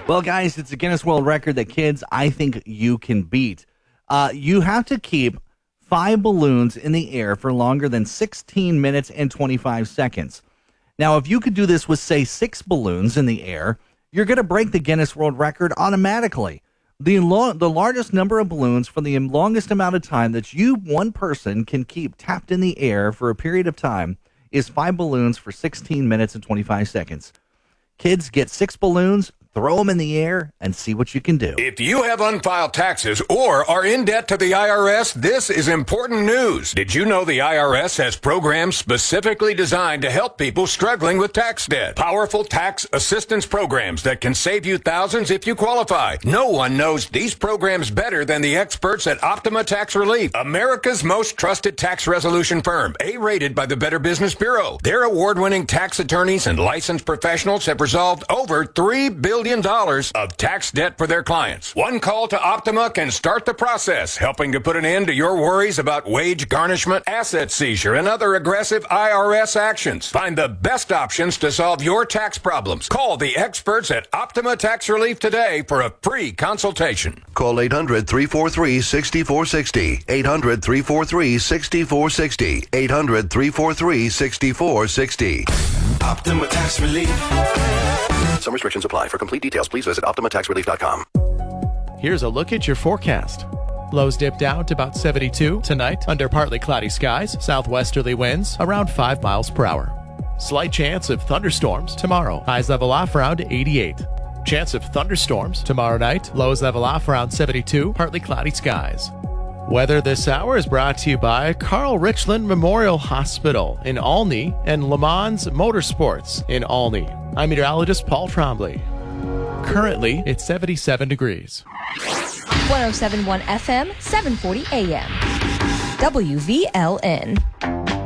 Well, guys, it's a Guinness World Record that kids, I think you can beat. You have to keep 5 balloons in the air for longer than 16 minutes and 25 seconds. Now, if you could do this with, say, 6 balloons in the air, you're going to break the Guinness World Record automatically. The largest number of balloons for the longest amount of time that one person, can keep tapped in the air for a period of time is 5 balloons for 16 minutes and 25 seconds. Kids, get 6 balloons, throw them in the air, and see what you can do. If you have unfiled taxes or are in debt to the IRS, this is important news. Did you know the IRS has programs specifically designed to help people struggling with tax debt? Powerful tax assistance programs that can save you thousands if you qualify. No one knows these programs better than the experts at Optima Tax Relief, America's most trusted tax resolution firm, A-rated by the Better Business Bureau. Their award-winning tax attorneys and licensed professionals have resolved over $3 billion of tax debt for their clients. One call to Optima can start the process, helping to put an end to your worries about wage garnishment, asset seizure, and other aggressive IRS actions. Find the best options to solve your tax problems. Call the experts at Optima Tax Relief today for a free consultation. Call 800-343-6460. 800-343-6460. 800-343-6460. Optima Tax Relief. Some restrictions apply. For complete details, please visit OptimaTaxRelief.com. Here's a look at your forecast. Lows dip down to about 72 tonight under partly cloudy skies, southwesterly winds around 5 miles per hour. Slight chance of thunderstorms tomorrow. Highs level off around 88. Chance of thunderstorms tomorrow night. Lows level off around 72, partly cloudy skies. Weather this hour is brought to you by Carl Richland Memorial Hospital in Olney and Le Mans Motorsports in Olney. I'm meteorologist Paul Trombley. Currently, it's 77 degrees. 107.1 FM, 740 AM. WVLN.